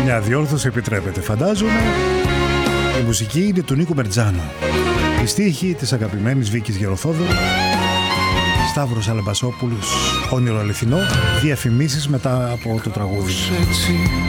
Μια διόρθωση επιτρέπεται, φαντάζομαι. Η μουσική είναι του Νίκου Μπερτζάνου. Η στίχη της αγαπημένης Βίκης Γεροθόδωρου. Σταύρος Αλεμπασόπουλος, όνειρο αληθινό. Διαφημίσεις μετά από το τραγούδι.